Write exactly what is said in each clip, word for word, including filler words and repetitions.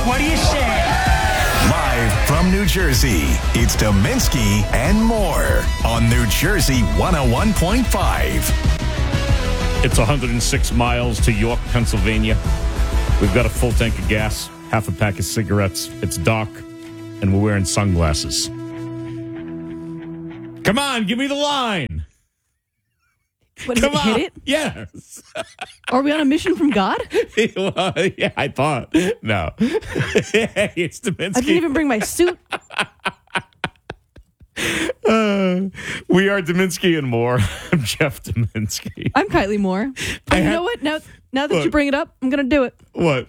What do you say? Live from New Jersey, it's Dominski and more on New Jersey one oh one point five. It's one hundred six miles to York, Pennsylvania. We've got a full tank of gas, half a pack of cigarettes. It's dark, and we're wearing sunglasses. Come on, give me the line. What, Come it, on. hit it? Yes. Are we on a mission from God? Well, yeah, I thought. No. It's Dominski. I didn't even bring my suit. Uh, we are Dominski and more. I'm Jeff Dominski. I'm Kylie Moore. But I you ha- know what? Now, now that What? you bring it up, I'm going to do it. What?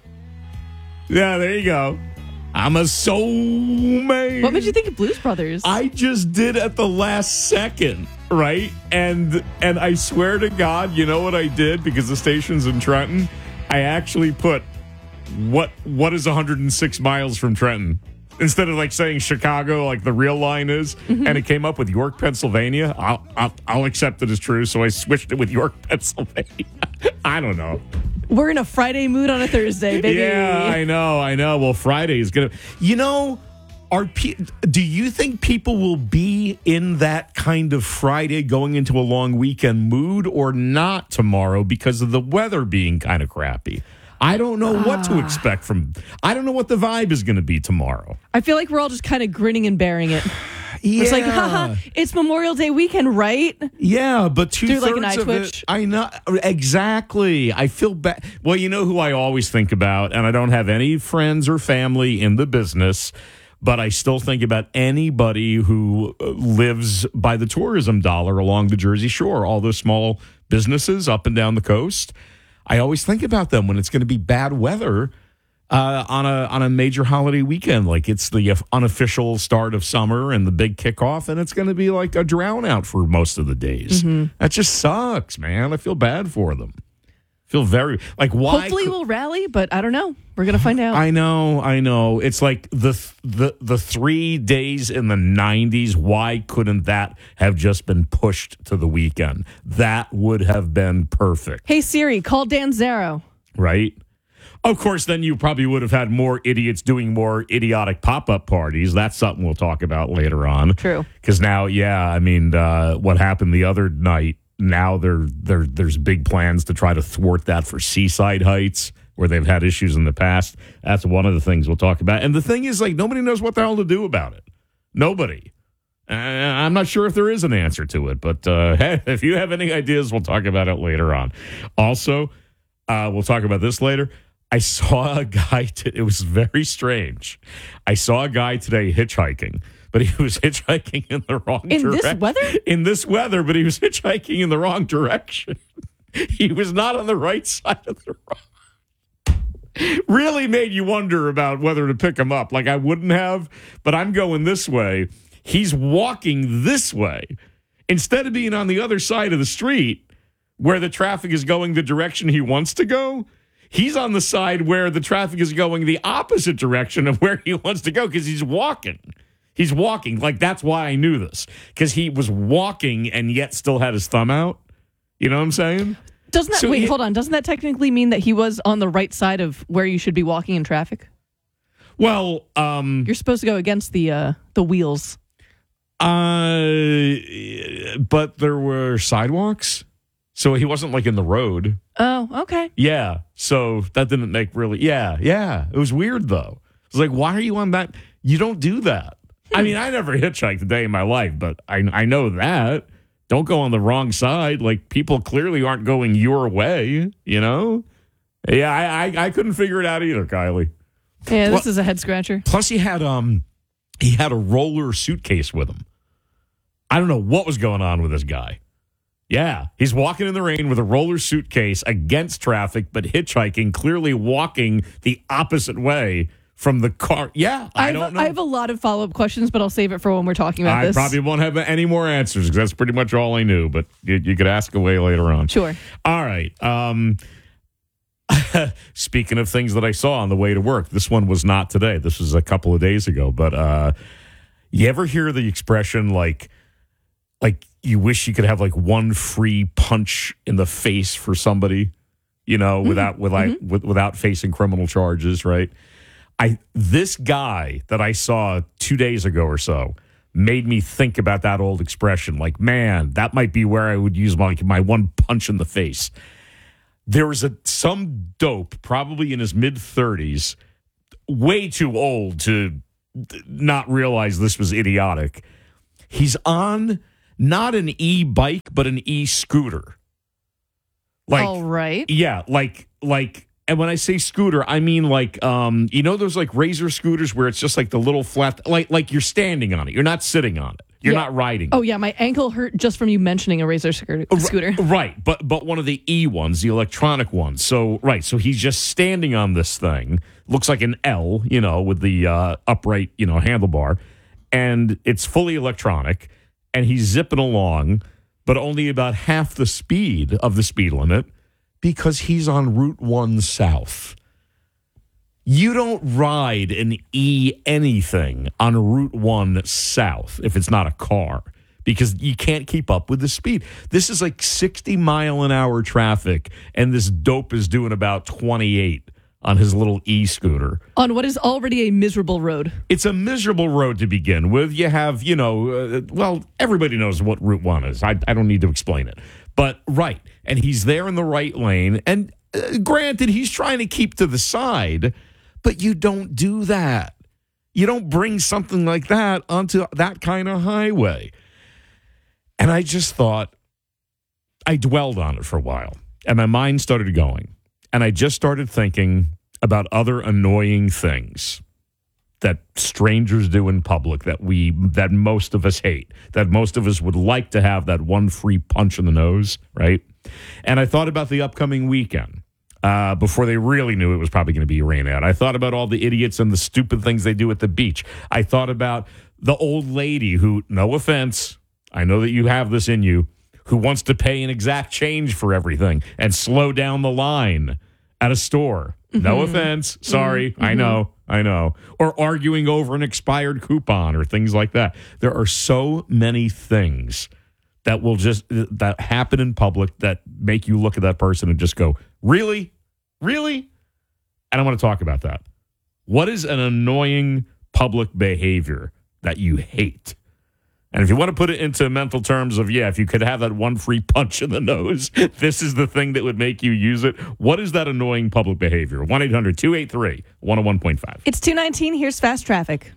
Yeah, there you go. I'm a soulmate. What made you think of Blues Brothers? I just did at the last second, right? And and I swear to God, you know what I did? Because the station's in Trenton, I actually put what what is one hundred six miles from Trenton? Instead of like saying Chicago, like the real line is, Mm-hmm. and it came up with York, Pennsylvania. I'll, I'll I'll accept it as true, so I switched it with York, Pennsylvania. I don't know. We're in a Friday mood on a Thursday, baby. Yeah, I know, I know. Well, Friday is gonna. You know, are pe- do you think people will be in that kind of Friday going into a long weekend mood or not tomorrow because of the weather being kind of crappy? I don't know what to expect from. I don't know what the vibe is going to be tomorrow. I feel like we're all just kind of grinning and bearing it. Yeah. It's like, haha, it's Memorial Day weekend, right? Yeah, but two Do thirds like an eye of twitch? it, I know exactly. I feel bad. Well, you know who I always think about, and I don't have any friends or family in the business, but I still think about anybody who uh, lives by the tourism dollar along the Jersey Shore. All those small businesses up and down the coast. I always think about them when it's going to be bad weather. Uh, on a on a major holiday weekend, like it's the unofficial start of summer and the big kickoff, and it's going to be like a drown out for most of the days. Mm-hmm. That just sucks, man. I feel bad for them. Feel very like why? Hopefully could- we'll rally, but I don't know. We're going to find out. I know, I know. It's like the the the three days in the nineties. Why couldn't that have just been pushed to the weekend? That would have been perfect, Hey, Siri, call Dan Zero. right? Of course, then you probably would have had more idiots doing more idiotic pop-up parties. That's something we'll talk about later on. True. Because now, yeah, I mean, uh, what happened the other night, now there, there, there's big plans to try to thwart that for Seaside Heights, where they've had issues in the past. That's one of the things we'll talk about. And the thing is, like, nobody knows what the hell to do about it. Nobody. Uh, I'm not sure if there is an answer to it, but uh, hey, if you have any ideas, we'll talk about it later on. Also, uh, we'll talk about this later. I saw a guy, t- it was very strange. I saw a guy today hitchhiking, but he was hitchhiking in the wrong In this direction. weather? In this weather, but he was hitchhiking in the wrong direction. He was not on the right side of the road. Really made you wonder about whether to pick him up. Like I wouldn't have, but I'm going this way. He's walking this way. Instead of being on the other side of the street where the traffic is going the direction he wants to go, he's on the side where the traffic is going the opposite direction of where he wants to go because he's walking. He's walking. Like, that's why I knew this. Because he was walking and yet still had his thumb out. You know what I'm saying? Doesn't that, So wait, he- hold on. Doesn't that technically mean that he was on the right side of where you should be walking in traffic? Well, um... You're supposed to go against the uh, the wheels. Uh, but there were sidewalks. So he wasn't, like, in the road. Oh, okay. Yeah. So that didn't make really... Yeah, yeah. It was weird, though. It was like, why are you on that? You don't do that. I mean, I never hitchhiked a day in my life, but I I know that. Don't go on the wrong side. Like, people clearly aren't going your way, you know? Yeah, I I, I couldn't figure it out either, Kylie. Yeah, this Well- is a head scratcher. Plus, he had um he had a roller suitcase with him. I don't know what was going on with this guy. Yeah, he's walking in the rain with a roller suitcase against traffic, but hitchhiking, clearly walking the opposite way from the car. Yeah, I, I, don't have, know. I have a lot of follow-up questions, but I'll save it for when we're talking about I this. probably won't have any more answers because that's pretty much all I knew, but you, you could ask away later on. Sure. All right. Um, speaking of things that I saw on the way to work, this one was not today. This was a couple of days ago. But uh, you ever hear the expression like, like you wish you could have like one free punch in the face for somebody, you know, without without Mm-hmm. with, without facing criminal charges, right? I this guy that I saw two days ago or so made me think about that old expression. Like, man, that might be where I would use my my one punch in the face. There was a some dope, probably in his mid thirties, way too old to not realize this was idiotic. He's on not an e-bike, but an e-scooter. Like, All right. Yeah, like, like, and when I say scooter, I mean like, um, you know those like Razor scooters where it's just like the little flat, like, like you're standing on it. You're not sitting on it. You're Yeah. not riding. Oh, yeah. My ankle hurt just from you mentioning a Razor scooter. scooter. Right, but but one of the E ones, the electronic ones. So, right, so he's just standing on this thing. Looks like an L, you know, with the uh, upright, you know, handlebar. And it's fully electronic. And he's zipping along, but only about half the speed of the speed limit because he's on Route one South. You don't ride an E anything on Route one South if it's not a car because you can't keep up with the speed. This is like sixty mile an hour traffic, and this dope is doing about twenty-eight on his little e-scooter. On what is already a miserable road. It's a miserable road to begin with. You have, you know, uh, well, everybody knows what Route one is. I, I don't need to explain it. But, right, and he's there in the right lane, and uh, granted, he's trying to keep to the side, but you don't do that. You don't bring something like that onto that kind of highway. And I just thought, I dwelled on it for a while, and my mind started going. And I just started thinking about other annoying things that strangers do in public that we that most of us hate, that most of us would like to have that one free punch in the nose, right? And I thought about the upcoming weekend. Uh, before they really knew it was probably going to be rain out. I thought about all the idiots and the stupid things they do at the beach. I thought about the old lady who, no offense, I know that you have this in you, who wants to pay an exact change for everything and slow down the line at a store. Mm-hmm. No offense. Sorry. Mm-hmm. I know. I know. Or arguing over an expired coupon or things like that. There are so many things that will just that happen in public that make you look at that person and just go, really? Really? And I want to talk about that. What is an annoying public behavior that you hate? And if you want to put it into mental terms of, yeah, if you could have that one free punch in the nose, this is the thing that would make you use it. What is that annoying public behavior? one eight hundred two eight three one oh one point five. It's two nineteen. Here's fast traffic.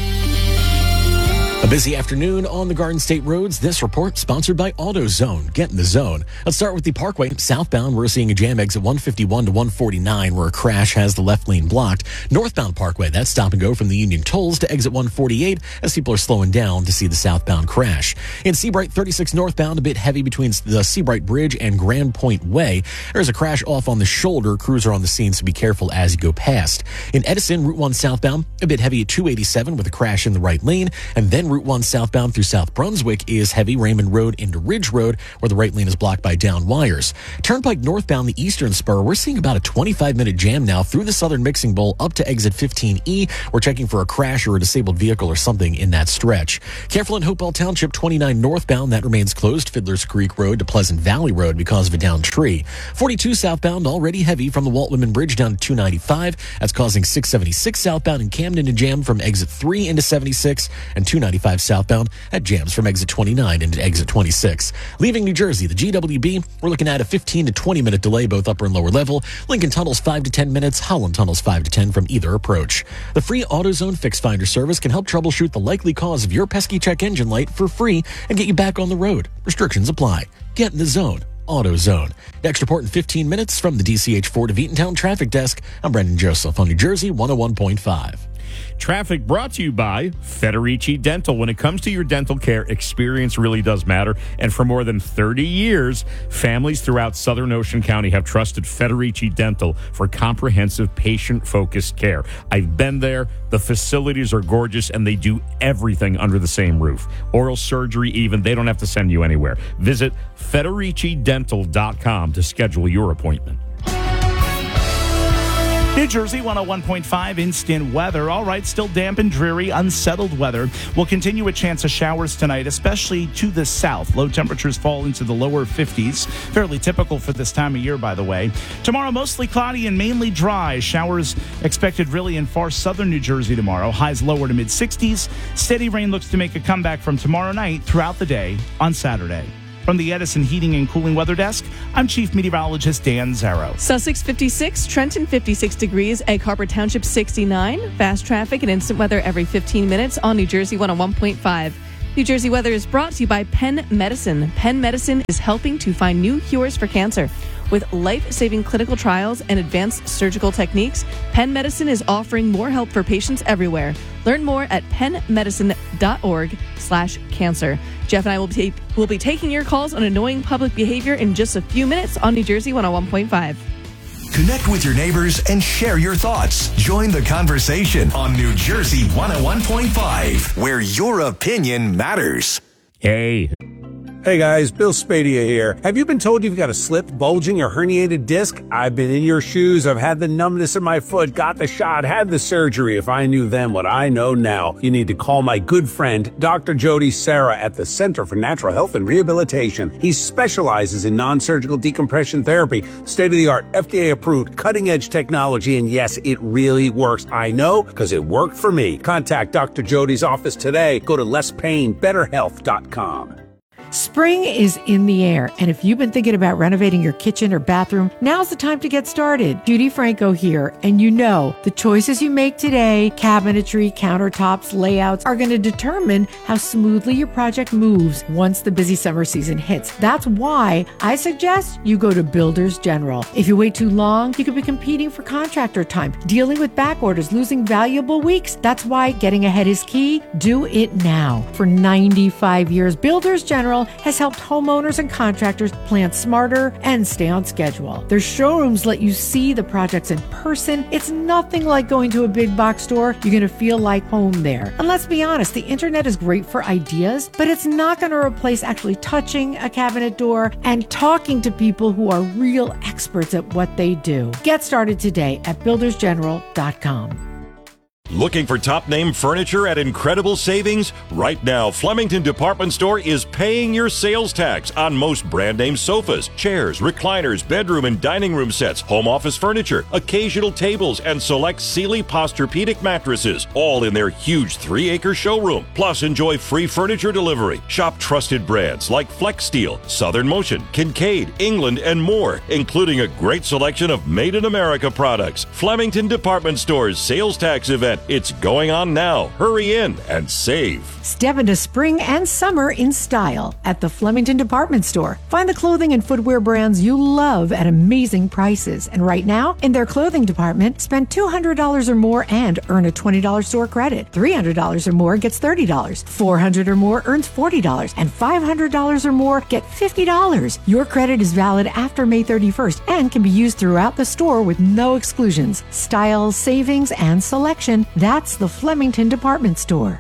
A busy afternoon on the Garden State roads. This report sponsored by AutoZone. Get in the zone. Let's start with the Parkway. Southbound, we're seeing a jam exit one fifty-one to one forty-nine where a crash has the left lane blocked. Northbound Parkway, that's stop and go from the Union Tolls to exit one forty-eight as people are slowing down to see the southbound crash. In Seabright, thirty-six northbound, a bit heavy between the Seabright Bridge and Grand Point Way. There's a crash off on the shoulder. Crews are on the scene, so be careful as you go past. In Edison, Route one southbound, a bit heavy at two eighty-seven with a crash in the right lane. And then Route one southbound through South Brunswick is heavy Raymond Road into Ridge Road where the right lane is blocked by down wires. Turnpike northbound the Eastern Spur, we're seeing about a twenty-five minute jam now through the Southern Mixing Bowl up to exit fifteen E. We're checking for a crash or a disabled vehicle or something in that stretch. Careful in Hopewell Township, twenty-nine northbound, that remains closed. Fiddler's Creek Road to Pleasant Valley Road because of a downed tree. forty-two southbound already heavy from the Walt Whitman Bridge down to two ninety-five. That's causing six seventy-six southbound in Camden to jam from exit three into seventy-six, and two ninety-five southbound at jams from exit twenty-nine into exit twenty-six. Leaving New Jersey, the G W B, we're looking at a fifteen to twenty minute delay both upper and lower level. Lincoln Tunnel's five to ten minutes. Holland Tunnel's five to ten from either approach. The free AutoZone Fix Finder service can help troubleshoot the likely cause of your pesky check engine light for free and get you back on the road. Restrictions apply. Get in the zone. AutoZone. Next report in fifteen minutes from the D C H Ford of Eatontown Traffic Desk. I'm Brendan Joseph on New Jersey one oh one point five. Traffic brought to you by Federici Dental. When it comes to your dental care, experience really does matter. And for more than thirty years, families throughout Southern Ocean County have trusted Federici Dental for comprehensive patient-focused care. I've been there. The facilities are gorgeous, and they do everything under the same roof. Oral surgery even. They don't have to send you anywhere. Visit Federici Dental dot com to schedule your appointment. New Jersey one oh one point five instant weather. All right, still damp and dreary, unsettled weather. We'll continue a chance of showers tonight, especially to the south. Low temperatures fall into the lower fifties. Fairly typical for this time of year, by the way. Tomorrow, mostly cloudy and mainly dry. Showers expected really in far southern New Jersey tomorrow. Highs lower to mid sixties. Steady rain looks to make a comeback from tomorrow night throughout the day on Saturday. From the Edison Heating and Cooling Weather Desk, I'm Chief Meteorologist Dan Zarrow. Sussex fifty-six, Trenton fifty-six degrees, Egg Harbor Township sixty-nine. Fast traffic and instant weather every fifteen minutes on New Jersey one oh one point five. New Jersey weather is brought to you by Penn Medicine. Penn Medicine is helping to find new cures for cancer. With life-saving clinical trials and advanced surgical techniques, Penn Medicine is offering more help for patients everywhere. Learn more at pennmedicine.org slash cancer. Jeff and I will be, will be taking your calls on annoying public behavior in just a few minutes on New Jersey one oh one point five. Connect with your neighbors and share your thoughts. Join the conversation on New Jersey one oh one point five, where your opinion matters. Hey. Hey guys, Bill Spadia here. Have you been told you've got a slip, bulging, or herniated disc? I've been in your shoes. I've had the numbness in my foot, got the shot, had the surgery. If I knew then what I know now, you need to call my good friend, Doctor Jody Serra at the Center for Natural Health and Rehabilitation. He specializes in non-surgical decompression therapy, state-of-the-art, F D A-approved, cutting-edge technology, and yes, it really works. I know, because it worked for me. Contact Doctor Jody's office today. Go to less pain better health dot com. Spring is in the air, and if you've been thinking about renovating your kitchen or bathroom, now's the time to get started. Judy Franco here, and you know, the choices you make today, cabinetry, countertops, layouts, are going to determine how smoothly your project moves once the busy summer season hits. That's why I suggest you go to Builders General. If you wait too long, you could be competing for contractor time, dealing with back orders, losing valuable weeks. That's why getting ahead is key. Do it now. For ninety-five years, Builders General has helped homeowners and contractors plan smarter and stay on schedule. Their showrooms let you see the projects in person. It's nothing like going to a big box store. You're going to feel like home there. And let's be honest, the internet is great for ideas, but it's not going to replace actually touching a cabinet door and talking to people who are real experts at what they do. Get started today at builders general dot com. Looking for top-name furniture at incredible savings? Right now, Flemington Department Store is paying your sales tax on most brand-name sofas, chairs, recliners, bedroom and dining room sets, home office furniture, occasional tables, and select Sealy Posturepedic mattresses, all in their huge three-acre showroom. Plus, enjoy free furniture delivery. Shop trusted brands like Flex Steel, Southern Motion, Kincaid, England, and more, including a great selection of made-in-America products. Flemington Department Store's sales tax event. It's going on now. Hurry in and save. Step into spring and summer in style at the Flemington Department Store. Find the clothing and footwear brands you love at amazing prices. And right now, in their clothing department, spend two hundred dollars or more and earn a twenty dollars store credit. three hundred dollars or more gets thirty dollars. four hundred dollars or more earns forty dollars. And five hundred dollars or more get fifty dollars. Your credit is valid after May thirty-first and can be used throughout the store with no exclusions. Style, savings, and selection. That's the Flemington Department Store.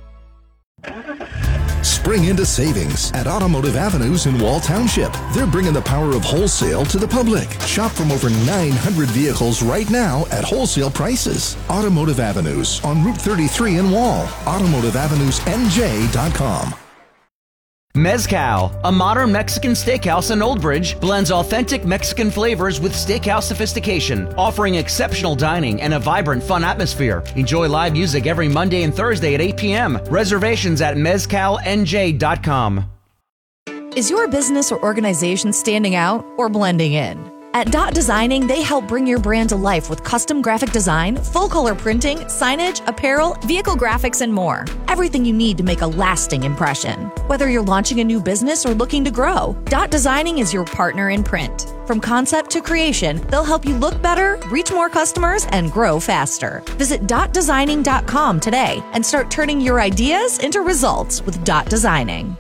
Spring into savings at Automotive Avenues in Wall Township. They're bringing the power of wholesale to the public. Shop from over nine hundred vehicles right now at wholesale prices. Automotive Avenues on Route thirty-three in Wall. automotive avenues n j dot com. Mezcal, a modern Mexican steakhouse in Old Bridge, blends authentic Mexican flavors with steakhouse sophistication, offering exceptional dining and a vibrant, fun atmosphere. Enjoy live music every Monday and Thursday at eight p.m. Reservations at mezcal n j dot com. Is your business or organization standing out or blending in? At Dot Designing, they help bring your brand to life with custom graphic design, full-color printing, signage, apparel, vehicle graphics, and more. Everything you need to make a lasting impression. Whether you're launching a new business or looking to grow, Dot Designing is your partner in print. From concept to creation, they'll help you look better, reach more customers, and grow faster. Visit dot designing dot com today and start turning your ideas into results with Dot Designing.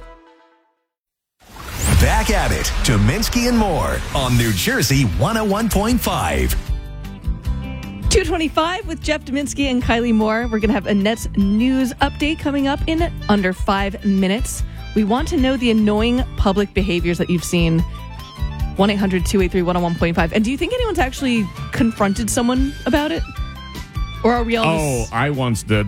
Back at it, Dominski and more on New Jersey one oh one point five. two twenty-five with Jeff Dominski and Kylie Moore. We're going to have a Nets news update coming up in under five minutes. We want to know the annoying public behaviors that you've seen one eight hundred two eight three one oh one point five. And do you think anyone's actually confronted someone about it? Or are we all Oh, just... I once did.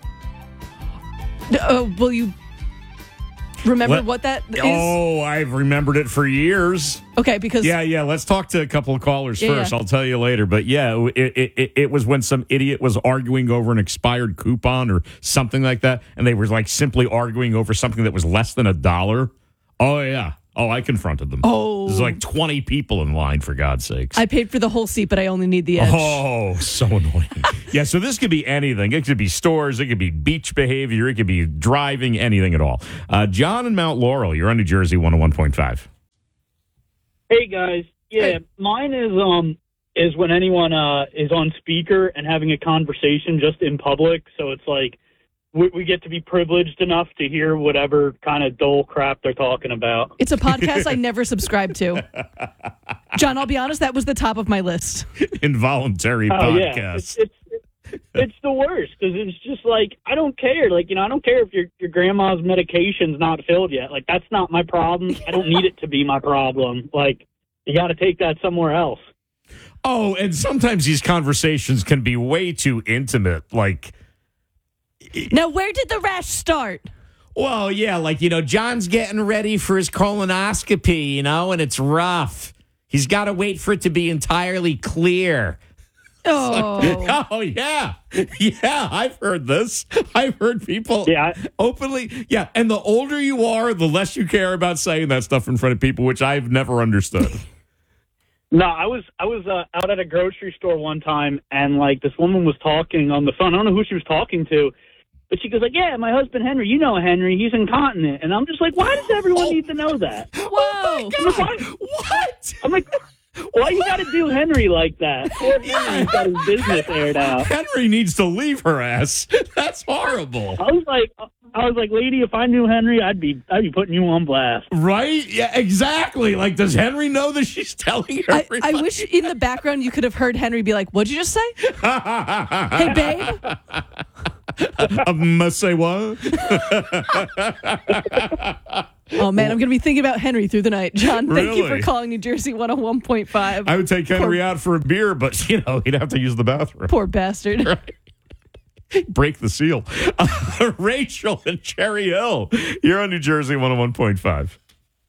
Uh, will you remember Let- what that is? Oh, I've remembered it for years. Okay, because... Yeah, yeah. Let's talk to a couple of callers Yeah, first. yeah. I'll tell you later. But yeah, it, it, it, it was when some idiot was arguing over an expired coupon or something like that. And they were like simply arguing over something that was less than a dollar. Oh, yeah. Oh, I confronted them. Oh. There's like twenty people in line, for God's sakes. I paid for the whole seat, but I only need the edge. Oh, so annoying. Yeah, so this could be anything. It could be stores. It could be beach behavior. It could be driving, anything at all. Uh, John in Mount Laurel, you're on New Jersey one oh one point five. Hey, guys. Yeah, Hey. mine is um is when anyone uh is on speaker and having a conversation just in public. So it's like we, we get to be privileged enough to hear whatever kind of dull crap they're talking about. It's a podcast I never subscribed to. John, I'll be honest, that was the top of my list. Involuntary Oh, yeah. podcast. It's, it's, it's the worst because it's just like, I don't care. Like, you know, I don't care if your, your grandma's medication's not filled yet. Like, that's not my problem. I don't need it to be my problem. Like, you got to take that somewhere else. Oh, and sometimes these conversations can be way too intimate. Like, Now, where did the rash start? well, yeah, like, you know, John's getting ready for his colonoscopy, you know, and it's rough. He's got to wait for it to be entirely clear. Oh. Oh, yeah. Yeah, I've heard this. I've heard people Yeah. openly. Yeah, and the older you are, the less you care about saying that stuff in front of people, which I've never understood. No, I was I was uh, out at a grocery store one time, and like this woman was talking on the phone. I don't know who she was talking to, but she goes like, "Yeah, my husband Henry. You know Henry. He's incontinent." And I'm just like, "Why does everyone need to know that?" Whoa. I'm like, "Why-" What? I'm like, "Why you got to do Henry like that?" Poor Henry's got his business aired out. Henry needs to leave her ass. That's horrible. I was like, I was like, "Lady, if I knew Henry, I'd be I'd be putting you on blast." Right? Yeah, exactly. Like, does Henry know that she's telling I, everybody? I wish in the background you could have heard Henry be like, what'd you just say? Hey, babe? Um, must say what? Oh, man, I'm going to be thinking about Henry through the night. John, thank you for Really? calling New Jersey one oh one point five. I would take Henry out for a beer, but, you know, he'd have to use the bathroom. Poor bastard. Break the seal. Uh, Rachel in Cherry Hill. You're on New Jersey one oh one point five.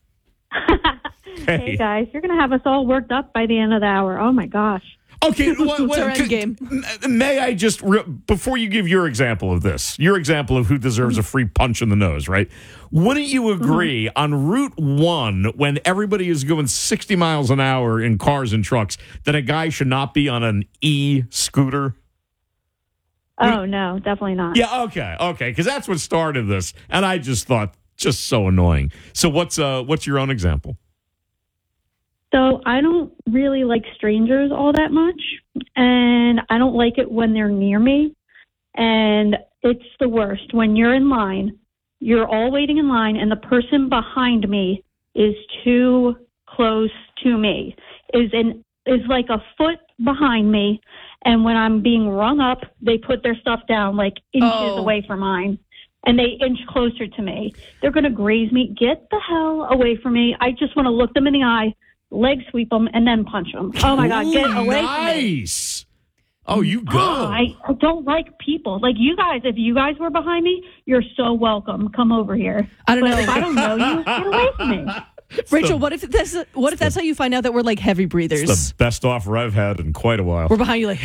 Hey, guys, you're going to have us all worked up by the end of the hour. Oh, my gosh. Okay, what, What's what, our end game? May I just, re- before you give your example of this, your example of who deserves a free punch in the nose, right? Wouldn't you agree Mm-hmm. on Route one, when everybody is going sixty miles an hour in cars and trucks, that a guy should not be on an e-scooter? Oh, no, definitely not. Yeah, okay, okay, because that's what started this, and I just thought, just so annoying. So what's uh, what's your own example? So I don't really like strangers all that much, and I don't like it when they're near me. And it's the worst when you're in line, you're all waiting in line, and the person behind me is too close to me, is in is like a foot behind me. And when I'm being rung up, they put their stuff down like inches Oh. away from mine. And they inch closer to me. They're going to graze me. Get the hell away from me. I just want to look them in the eye, leg sweep them, and then punch them. Oh, my God. Get Ooh, away from me. nice. Oh, you go. Oh, I, I don't like people. Like you guys, if you guys were behind me, you're so welcome. Come over here. I don't but know. if I don't know you, get away from me. Rachel, what if that's what if that's how you find out that we're like heavy breathers? It's the best offer I've had in quite a while. We're behind you like,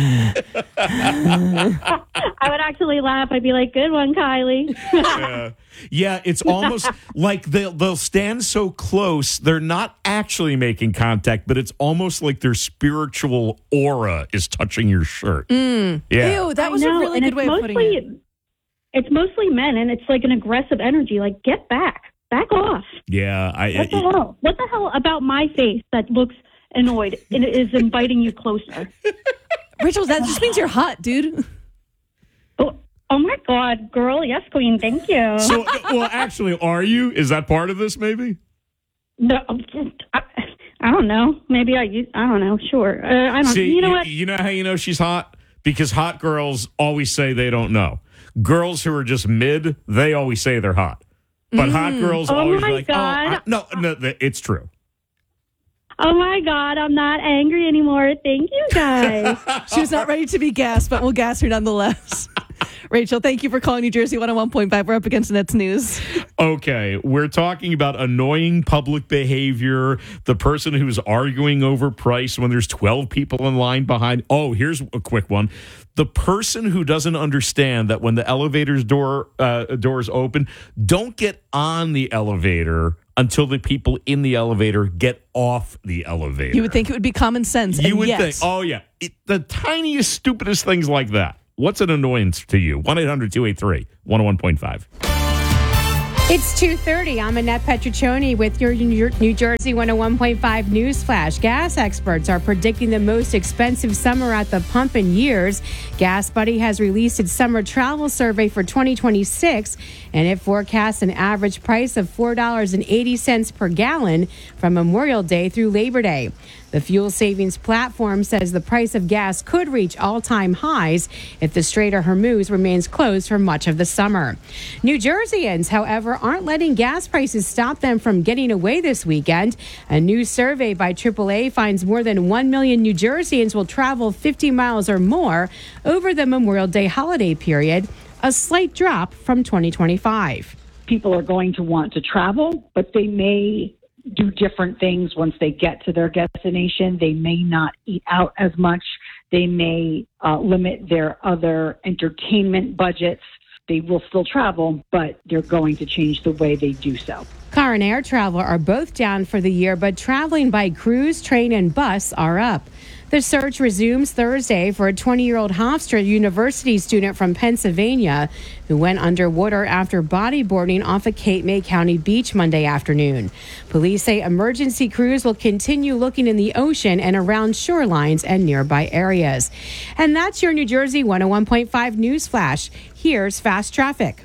I would actually laugh. I'd be like, good one, Kylie. Yeah. Yeah, it's almost like they'll they'll stand so close, they're not actually making contact, but it's almost like their spiritual aura is touching your shirt. mm. Yeah. Ew, that was I know, a really and good it's way of mostly, putting it. It's mostly men, and it's like an aggressive energy. Like, get back. Back off. Yeah, I, What the I hell? What the hell about my face that looks annoyed and is inviting you closer? Rachel, that just means you're hot, dude. Oh, oh my God, girl. Yes, queen. Thank you. so well actually are you? Is that part of this maybe? No, I, I don't know. Maybe I use, I don't know. Sure. Uh, I don't See, You know what? You know how you know she's hot? Because hot girls always say they don't know. Girls who are just mid, they always say they're hot. But hot girls Oh always my like, God. oh, I, no, no, th- it's true. Oh, my God. I'm not angry anymore. Thank you, guys. She was not ready to be gassed, but we'll gas her nonetheless. Rachel, thank you for calling New Jersey one oh one point five. We're up against Nets News. Okay, we're talking about annoying public behavior, the person who's arguing over price when there's twelve people in line behind. Oh, here's a quick one. The person who doesn't understand that when the elevator's door uh, doors open, don't get on the elevator until the people in the elevator get off the elevator. You would think it would be common sense. You and would yet, think, oh, yeah. It, the tiniest, stupidest things like that. What's an annoyance to you? one eight hundred two eight three one oh one point five. It's two thirty. I'm Annette Petruccioni with your New Jersey one oh one point five News Flash. Gas experts are predicting the most expensive summer at the pump in years. Gas Buddy has released its summer travel survey for twenty twenty-six, and it forecasts an average price of four dollars and eighty cents per gallon from Memorial Day through Labor Day. The fuel savings platform says the price of gas could reach all-time highs if the Strait of Hormuz remains closed for much of the summer. New Jerseyans, however, aren't letting gas prices stop them from getting away this weekend. A new survey by triple A finds more than one million New Jerseyans will travel fifty miles or more over the Memorial Day holiday period, a slight drop from twenty twenty-five. People are going to want to travel, but they may do different things once they get to their destination. They may not eat out as much. They may uh, limit their other entertainment budgets. They will still travel, but they're going to change the way they do so. Car and air travel are both down for the year, but traveling by cruise, train, and bus are up. The search resumes Thursday for a twenty-year-old Hofstra University student from Pennsylvania who went underwater after bodyboarding off a Cape May County beach Monday afternoon. Police say emergency crews will continue looking in the ocean and around shorelines and nearby areas. And that's your New Jersey one oh one point five News Flash. Here's fast traffic.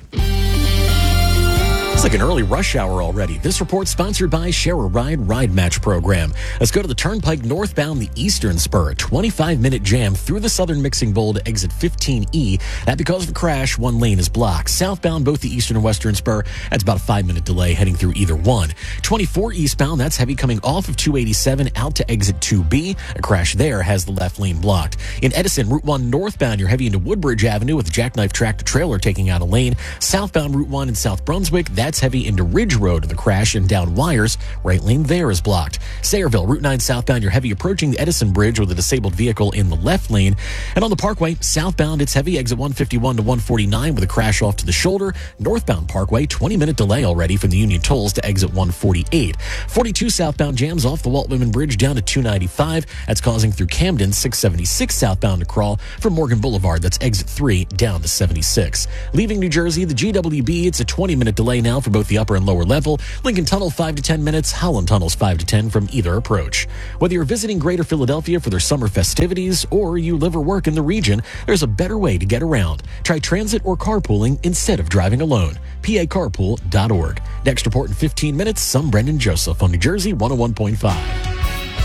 It's like an early rush hour already. This report sponsored by Share a Ride Ride Match program. Let's go to the Turnpike northbound the Eastern Spur. A twenty-five minute jam through the Southern Mixing Bowl to exit fifteen E. That because of a crash, one lane is blocked. Southbound both the Eastern and Western Spur, that's about a five minute delay heading through either one. twenty-four eastbound, that's heavy coming off of two eighty-seven out to exit two B. A crash there has the left lane blocked. In Edison, Route one northbound, you're heavy into Woodbridge Avenue with a jackknife tractor trailer taking out a lane. Southbound Route one in South Brunswick, that's heavy into Ridge Road. The crash and down wires. Right lane there is blocked. Sayreville, Route nine southbound, you're heavy approaching the Edison Bridge with a disabled vehicle in the left lane. And on the Parkway, southbound, it's heavy exit one fifty-one to one forty-nine with a crash off to the shoulder. Northbound Parkway, twenty minute delay already from the Union Tolls to exit one forty-eight. forty-two southbound jams off the Walt Whitman Bridge down to two ninety-five. That's causing through Camden. six seventy-six southbound to crawl from Morgan Boulevard. That's exit three down to seventy-six. Leaving New Jersey, the G W B, it's a twenty minute delay now for both the upper and lower level. Lincoln Tunnel five to ten minutes, Holland Tunnels five to ten from either approach. Whether you're visiting Greater Philadelphia for their summer festivities or you live or work in the region, there's a better way to get around. Try transit or carpooling instead of driving alone. P A carpool dot org. Next report in fifteen minutes, I'm Brendan Joseph on New Jersey one oh one point five.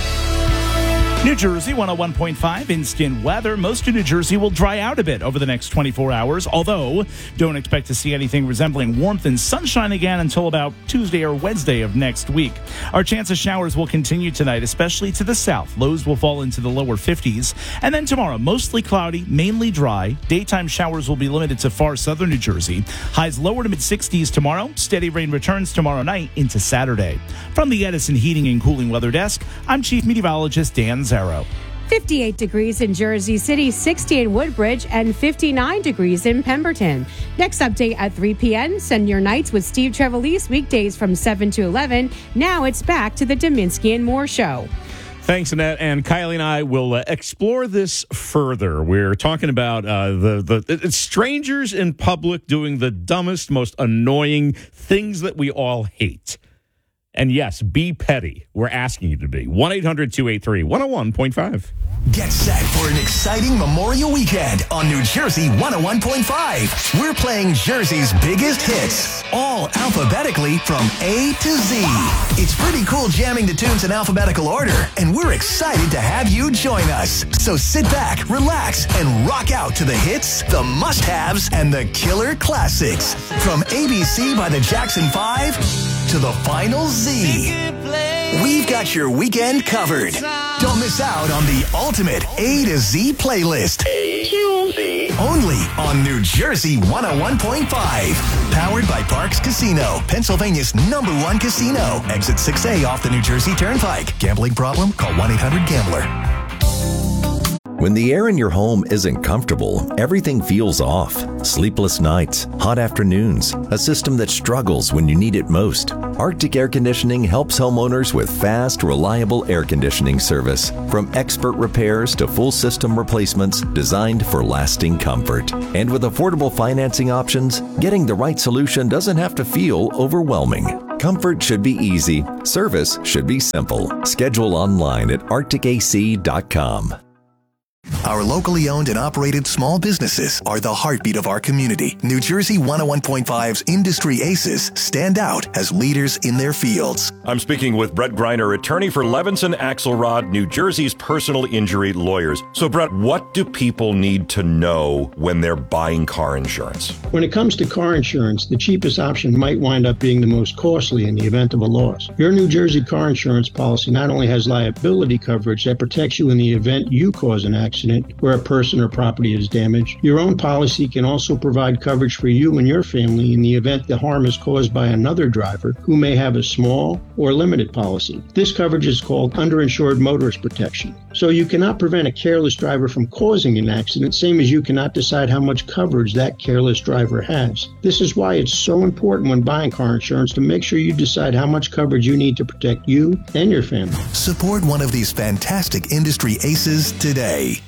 New Jersey one oh one point five instant weather. Most of New Jersey will dry out a bit over the next twenty-four hours, although don't expect to see anything resembling warmth and sunshine again until about Tuesday or Wednesday of next week. Our chance of showers will continue tonight, especially to the south. Lows will fall into the lower fifties. And then tomorrow, mostly cloudy, mainly dry. Daytime showers will be limited to far southern New Jersey. Highs lower to mid-sixties tomorrow. Steady rain returns tomorrow night into Saturday. From the Edison Heating and Cooling Weather Desk, I'm Chief Meteorologist Dan Zero. fifty-eight degrees in Jersey City, sixty in Woodbridge, and fifty-nine degrees in Pemberton. Next update at three p.m. Send your nights with Steve Trevelise weekdays from seven to eleven. Now it's back to the Dominski and Moore Show. Thanks, Annette. And Kylie and I will uh, explore this further. We're talking about uh, the, the it's strangers in public doing the dumbest, most annoying things that we all hate. And yes, be petty. We're asking you to be. one eight hundred two eight three one oh one point five. Get set for an exciting Memorial Weekend on New Jersey one oh one point five. We're playing Jersey's biggest hits, all alphabetically from A to Z. It's pretty cool jamming the tunes in alphabetical order, and we're excited to have you join us. So sit back, relax, and rock out to the hits, the must-haves, and the killer classics. From A B C by the Jackson five to the Final Z. We've got your weekend covered. Don't miss out on the ultimate A to Z playlist. A to Z. Only on New Jersey one oh one point five. Powered by Parks Casino, Pennsylvania's number one casino. Exit six A off the New Jersey Turnpike. Gambling problem? Call one eight hundred gambler. When the air in your home isn't comfortable, everything feels off. Sleepless nights, hot afternoons, a system that struggles when you need it most. Arctic Air Conditioning helps homeowners with fast, reliable air conditioning service. From expert repairs to full system replacements designed for lasting comfort. And with affordable financing options, getting the right solution doesn't have to feel overwhelming. Comfort should be easy. Service should be simple. Schedule online at arctic a c dot com. Our locally owned and operated small businesses are the heartbeat of our community. New Jersey one oh one point five's Industry Aces stand out as leaders in their fields. I'm speaking with Brett Greiner, attorney for Levinson Axelrod, New Jersey's personal injury lawyers. So, Brett, what do people need to know when they're buying car insurance? When it comes to car insurance, the cheapest option might wind up being the most costly in the event of a loss. Your New Jersey car insurance policy not only has liability coverage that protects you in the event you cause an accident, where a person or property is damaged. Your own policy can also provide coverage for you and your family in the event the harm is caused by another driver who may have a small or limited policy. This coverage is called underinsured motorist protection. So you cannot prevent a careless driver from causing an accident, same as you cannot decide how much coverage that careless driver has. This is why it's so important when buying car insurance to make sure you decide how much coverage you need to protect you and your family. Support one of these fantastic industry aces today.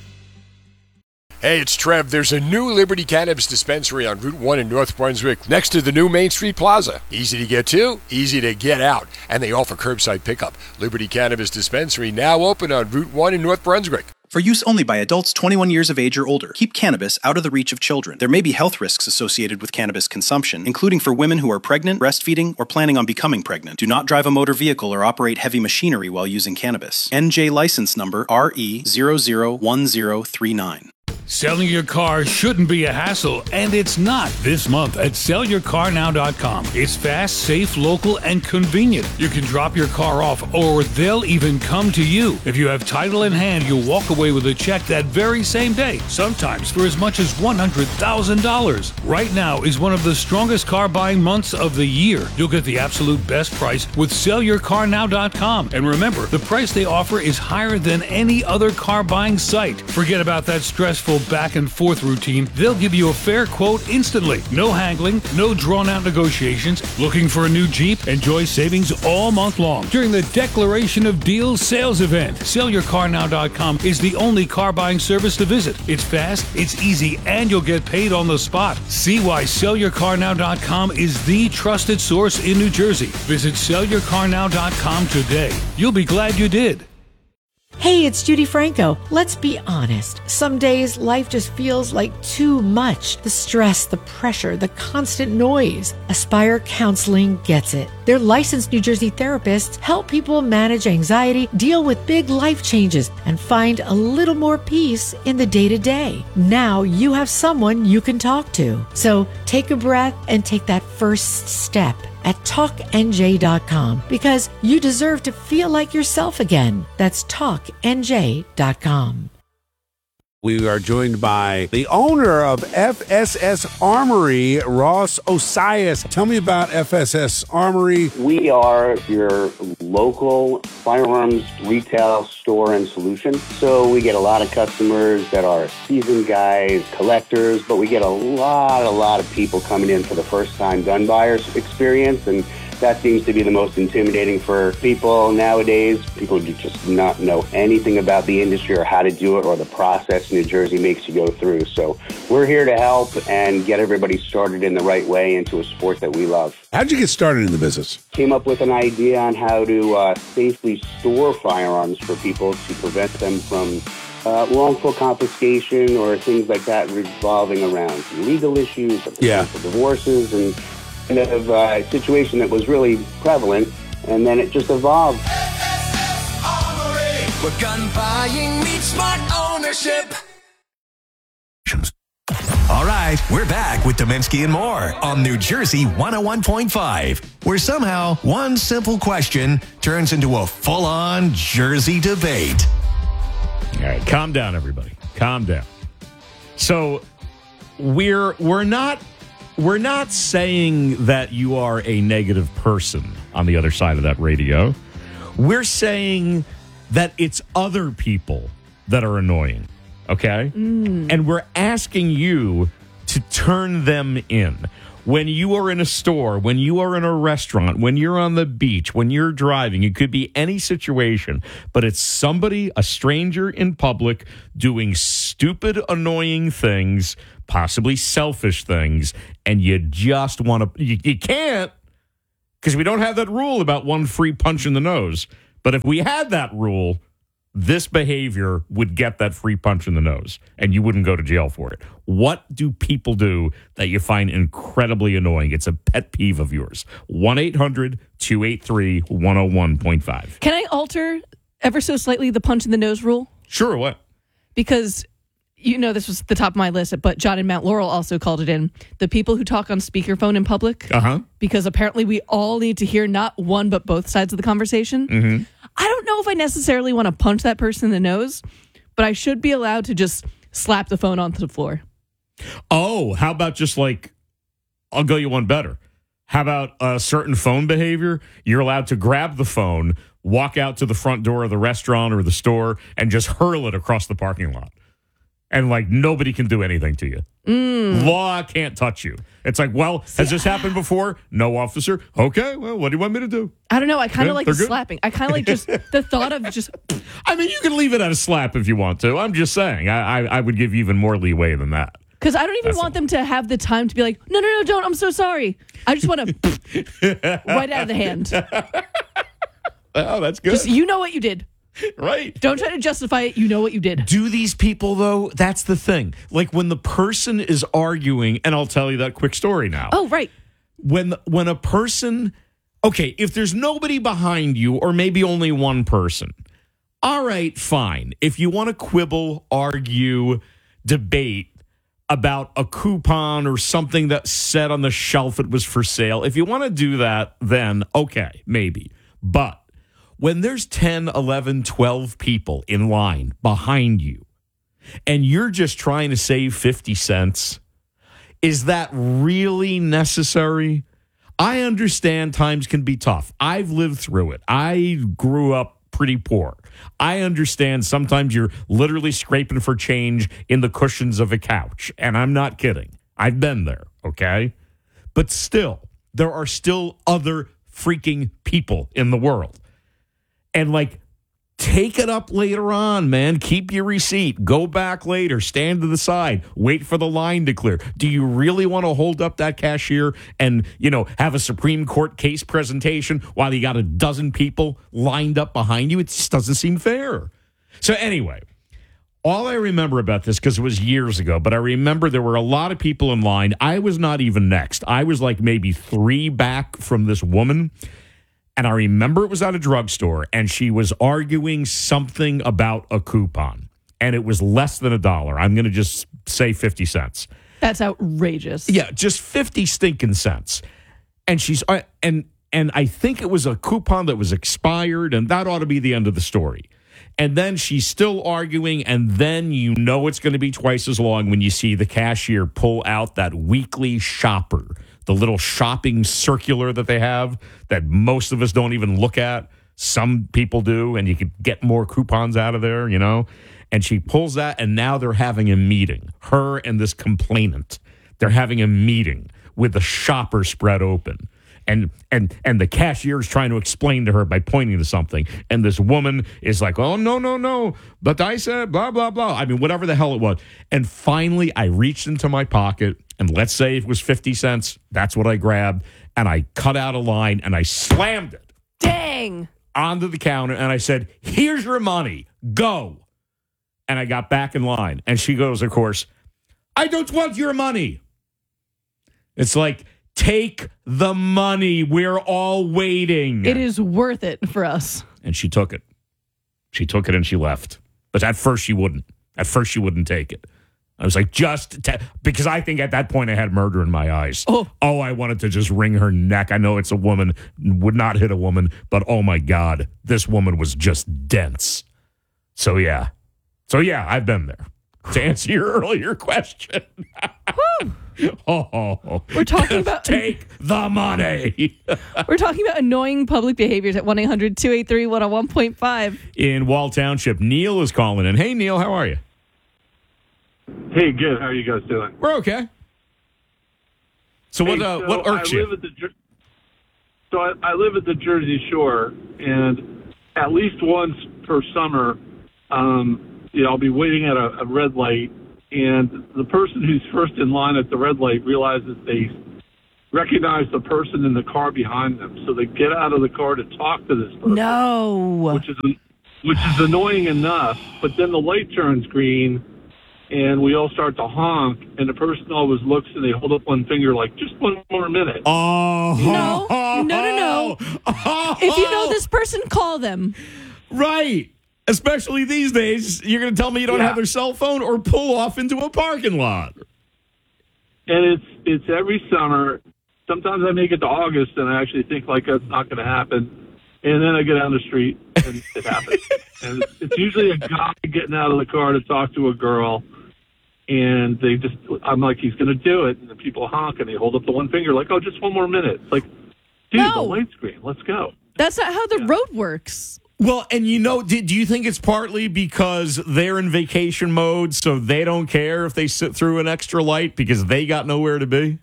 Hey, it's Trev. There's a new Liberty Cannabis dispensary on Route one in North Brunswick next to the new Main Street Plaza. Easy to get to, easy to get out, and they offer curbside pickup. Liberty Cannabis dispensary now open on Route one in North Brunswick. For use only by adults twenty-one years of age or older. Keep cannabis out of the reach of children. There may be health risks associated with cannabis consumption, including for women who are pregnant, breastfeeding, or planning on becoming pregnant. Do not drive a motor vehicle or operate heavy machinery while using cannabis. N J license number R E zero zero one zero three nine. Selling your car shouldn't be a hassle, and it's not this month at sell your car now dot com. It's fast, safe, local, and convenient. You can drop your car off, or they'll even come to you. If you have title in hand, you'll walk away with a check that very same day, sometimes for as much as one hundred thousand dollars. Right now is one of the strongest car buying months of the year. You'll get the absolute best price with sell your car now dot com. And remember, the price they offer is higher than any other car buying site. Forget about that stressful back and forth routine. They'll give you a fair quote instantly. No haggling, no drawn out negotiations. Looking for a new Jeep? Enjoy savings all month long during the Declaration of Deals sales event. sell your car now dot com is the only car buying service to visit. It's fast, it's easy, and you'll get paid on the spot. See why sell your car now dot com is the trusted source in New Jersey. Visit sell your car now dot com today. You'll be glad you did. Hey, it's Judy Franco. Let's be honest. Some days life just feels like too much. The stress, the pressure, the constant noise. Aspire Counseling gets it. Their licensed New Jersey therapists help people manage anxiety, deal with big life changes, and find a little more peace in the day-to-day. Now you have someone you can talk to. So take a breath and take that first step at talk N J dot com, because you deserve to feel like yourself again. That's talk N J dot com. We are joined by the owner of F S S Armory, Ross Osias. Tell me about F S S Armory. We are your local firearms retail store and solution. So we get a lot of customers that are seasoned guys, collectors, but we get a lot, a lot of people coming in for the first time gun buyers experience, and that seems to be the most intimidating for people nowadays. People do just not know anything about the industry or how to do it or the process New Jersey makes you go through. So we're here to help and get everybody started in the right way into a sport that we love. How'd you get started in the business? Came up with an idea on how to uh, safely store firearms for people to prevent them from uh, wrongful confiscation or things like that revolving around legal issues, yeah. divorces, and kind of uh, situation that was really prevalent, and then it just evolved. Where gun buying meets smart ownership. All right, right, we're back with Dominski and more on New Jersey one oh one point five, where somehow one simple question turns into a full-on Jersey debate. All right, calm down, everybody. Calm down. So we're we're not we're not saying that you are a negative person on the other side of that radio. We're saying that it's other people that are annoying. Okay? Mm. And we're asking you to turn them in. When you are in a store, when you are in a restaurant, when you're on the beach, when you're driving, it could be any situation, but it's somebody, a stranger in public, doing stupid, annoying things, possibly selfish things, and you just want to, you, you can't, because we don't have that rule about one free punch in the nose. But if we had that rule, this behavior would get that free punch in the nose, and you wouldn't go to jail for it. What do people do that you find incredibly annoying? It's a pet peeve of yours. one eight hundred two eight three one oh one point five. Can I alter ever so slightly the punch in the nose rule? Sure, what? Because, you know, this was the top of my list, but John in Mount Laurel also called it in. The people who talk on speakerphone in public. Uh-huh. Because apparently we all need to hear not one but both sides of the conversation. Mm-hmm. I don't know if I necessarily want to punch that person in the nose, but I should be allowed to just slap the phone onto the floor. Oh, how about just like, I'll go you one better. How about a certain phone behavior? You're allowed to grab the phone, walk out to the front door of the restaurant or the store, and just hurl it across the parking lot. And, like, nobody can do anything to you. Mm. Law can't touch you. It's like, well, has this happened before? No, officer. Okay, well, what do you want me to do? I don't know. I kind of Yeah, like they're the good. slapping. I kind of like just the thought of just... I mean, you can leave it at a slap if you want to. I'm just saying. I, I, I would give you even more leeway than that. Because I don't even That's want them to have the time to be like, no, no, no, don't. I'm so sorry. I just want to right out of the hand. Oh, that's good. Just, you know what you did. Right. Don't try to justify it. You know what you did. Do these people, though? That's the thing. Like when the person is arguing, and I'll tell you that quick story now. Oh, right. When when a person, okay, if there's nobody behind you or maybe only one person, all right, fine. If you want to quibble, argue, debate about a coupon or something that said on the shelf it was for sale, if you want to do that, then okay, maybe. But when there's ten, eleven, twelve people in line behind you and you're just trying to save fifty cents, is that really necessary? I understand times can be tough. I've lived through it. I grew up pretty poor. I understand sometimes you're literally scraping for change in the cushions of a couch. And I'm not kidding. I've been there, okay? But still, there are still other freaking people in the world. And, like, take it up later on, man. Keep your receipt. Go back later. Stand to the side. Wait for the line to clear. Do you really want to hold up that cashier and, you know, have a Supreme Court case presentation while you got a dozen people lined up behind you? It just doesn't seem fair. So anyway, all I remember about this, because it was years ago, but I remember there were a lot of people in line. I was not even next. I was like maybe three back from this woman. And I remember it was at a drugstore, and she was arguing something about a coupon, and it was less than a dollar. I'm going to just say fifty cents. That's outrageous. Yeah, just fifty stinking cents. And she's uh, and and I think it was a coupon that was expired, and that ought to be the end of the story. And then she's still arguing, and then you know it's going to be twice as long when you see the cashier pull out that weekly shopper, the little shopping circular that they have that most of us don't even look at. Some people do, and you could get more coupons out of there, you know. And she pulls that, and now they're having a meeting. Her and this complainant, they're having a meeting with the shopper spread open. And and and the cashier is trying to explain to her by pointing to something. And this woman is like, oh, no, no, no. But I said blah, blah, blah. I mean, whatever the hell it was. And finally, I reached into my pocket. And let's say it was fifty cents. That's what I grabbed. And I cut out a line and I slammed it. Dang. Onto the counter. And I said, here's your money. Go. And I got back in line. And she goes, of course, I don't want your money. It's like, take the money. We're all waiting. It is worth it for us. And she took it. She took it and she left. But at first she wouldn't. At first she wouldn't take it. I was like, just te- because I think at that point I had murder in my eyes. Oh. oh, I wanted to just wring her neck. I know it's a woman, would not hit a woman, but oh my God, this woman was just dense. So yeah. So yeah, I've been there. To answer your earlier question. oh, We're talking about take the money. We're talking about annoying public behaviors at one eight hundred two eight three one oh one point five. In Wall Township, Neil is calling in. Hey, Neil, how are you? Hey, good. How are you guys doing? We're okay. So what? Hey, Uh, so what irks I you? live at the, Jer- so I, I live at the Jersey Shore, and at least once per summer, um, you know, I'll be waiting at a, a red light, and the person who's first in line at the red light realizes they recognize the person in the car behind them, so they get out of the car to talk to this person. No, which is which is annoying enough. But then the light turns green, and we all start to honk, and the person always looks and they hold up one finger like, just one more minute. Oh, no, no, no, no. If you know this person, call them. Right. Especially these days, you're going to tell me you don't Yeah. have their cell phone or pull off into a parking lot. And it's it's every summer. Sometimes I make it to August, and I actually think like that's not going to happen. And then I get down the street, and it happens. And it's, it's usually a guy getting out of the car to talk to a girl, and they just, I'm like, he's going to do it. And the people honk, and they hold up the one finger like, oh, just one more minute. It's like, dude, No. the light's green. Let's go. That's not how the road works. Well, and you know, do, do you think it's partly because they're in vacation mode, so they don't care if they sit through an extra light because they got nowhere to be?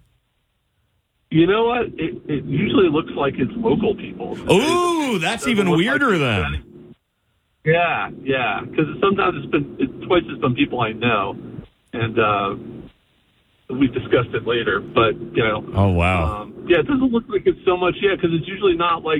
You know what? It, it usually looks like it's local people. Ooh, that's Doesn't even look weirder like then. Yeah, yeah. Because sometimes it's been it's twice as some people I know, and uh, we discussed it later. But you know, Oh, wow. um, yeah, it doesn't look like it's so much. Yeah, because it's usually not like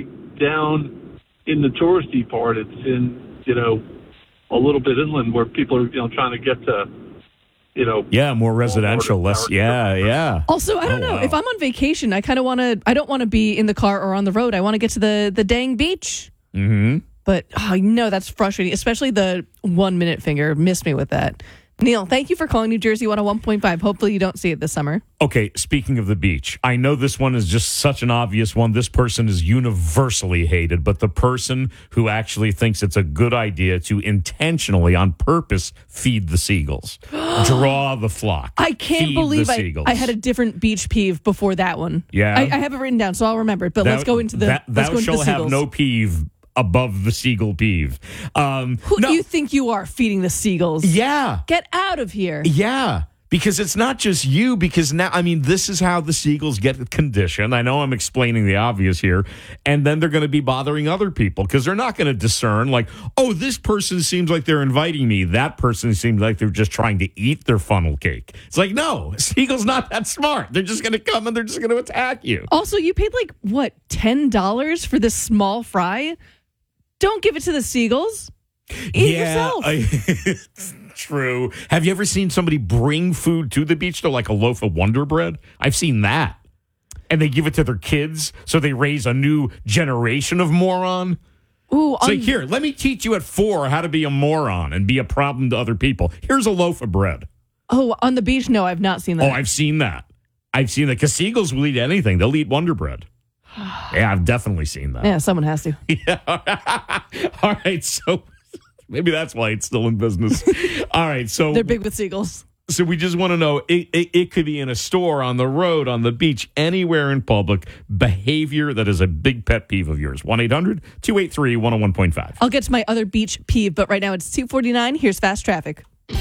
down in the touristy part. It's in you know a little bit inland where people are you know trying to get to you know. Yeah, more residential, less. Yeah, yeah. Also, I don't Oh, know. wow. If I'm on vacation, I kind of want to. I don't want to be in the car or on the road. I want to get to the the dang beach. Mm-hmm. But oh, no, that's frustrating. Especially the one minute finger. Miss me with that. Neil, thank you for calling New Jersey one oh one point five. Hopefully, you don't see it this summer. Okay, speaking of the beach, I know this one is just such an obvious one. This person is universally hated, but the person who actually thinks it's a good idea to intentionally, on purpose, feed the seagulls, draw the flock. I can't feed believe the I, seagulls. I had a different beach peeve before that one. Yeah? I, I have it written down, so I'll remember it. But Thou- let's go into the. that, let's thou go into shall the have seagulls. no peeve above the seagull peeve. Um, Who no, do you think you are feeding the seagulls? Yeah. Get out of here. Yeah, because it's not just you, because now, I mean, this is how the seagulls get conditioned. I know I'm explaining the obvious here. And then they're going to be bothering other people because they're not going to discern, like, oh, this person seems like they're inviting me. That person seems like they're just trying to eat their funnel cake. It's like, no, a seagull's not that smart. They're just going to come and they're just going to attack you. Also, you paid like, what, ten dollars for this small fry? Don't give it to the seagulls. Eat yourself. I- true. Have you ever seen somebody bring food to the beach, though, like a loaf of Wonder Bread? I've seen that. And they give it to their kids, so they raise a new generation of moron. Ooh, It's like, here, let me teach you at four how to be a moron and be a problem to other people. Here's a loaf of bread. Oh, on the beach? No, I've not seen that. Oh, I've seen that. I've seen that. Because seagulls will eat anything. They'll eat Wonder Bread. Yeah, I've definitely seen that. Yeah, someone has to. Yeah. All right, so maybe that's why it's still in business. All right, so They're big with seagulls. So we just want to know, it, it, it could be in a store, on the road, on the beach, anywhere in public, behavior that is a big pet peeve of yours. one eight hundred two eight three one oh one point five. I'll get to my other beach peeve, but right now it's two forty-nine. Here's fast traffic.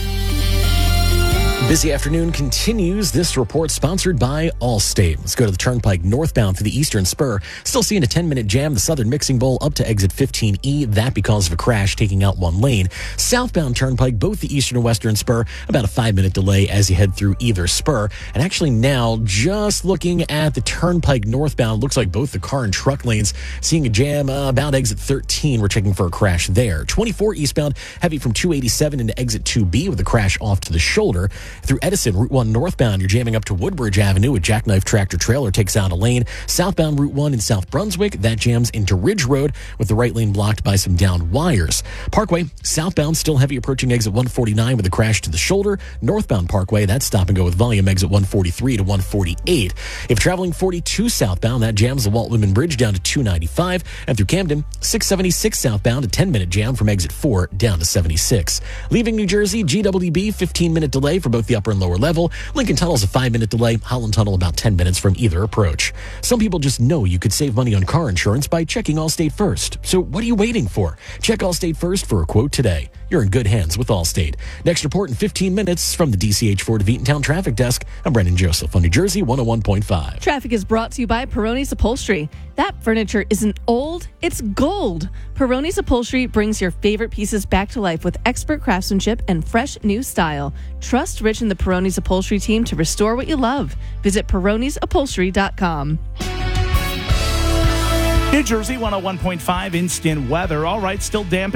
Busy afternoon continues. This report sponsored by Allstate. Let's go to the Turnpike northbound through the Eastern Spur. Still seeing a ten-minute jam, the Southern Mixing Bowl up to exit fifteen E. That because of a crash taking out one lane. Southbound Turnpike, both the Eastern and Western Spur, about a five-minute delay as you head through either spur. And actually now, just looking at the Turnpike northbound, looks like both the car and truck lanes seeing a jam uh, about exit thirteen. We're checking for a crash there. twenty-four eastbound, heavy from two eighty-seven into exit two B with a crash off to the shoulder. Through Edison, Route one northbound, you're jamming up to Woodbridge Avenue. A jackknife tractor trailer takes out a lane. Southbound Route one in South Brunswick, that jams into Ridge Road with the right lane blocked by some downed wires. Parkway, southbound, still heavy approaching exit one forty-nine with a crash to the shoulder. Northbound Parkway, that's stop and go with volume exit one forty-three to one forty-eight. If traveling forty-two southbound, that jams the Walt Whitman Bridge down to two ninety-five. And through Camden, six seventy-six southbound, a ten-minute jam from exit four down to seventy-six. Leaving New Jersey, G W B, fifteen-minute delay for both the upper and lower level. Lincoln Tunnel's a five-minute delay. Holland Tunnel about ten minutes from either approach. Some people just know you could save money on car insurance by checking Allstate first. So what are you waiting for? Check Allstate first for a quote today. You're in good hands with Allstate. Next report in fifteen minutes from the D C H Ford of Eatontown Traffic Desk. I'm Brendan Joseph on New Jersey one oh one point five. Traffic is brought to you by Peroni's Upholstery. That furniture isn't old, it's gold. Peroni's Upholstery brings your favorite pieces back to life with expert craftsmanship and fresh new style. Trust Rich and the Peroni's Upholstery team to restore what you love. Visit Peronis Upholstery dot com. New Jersey one oh one point five instant weather. All right, still damp.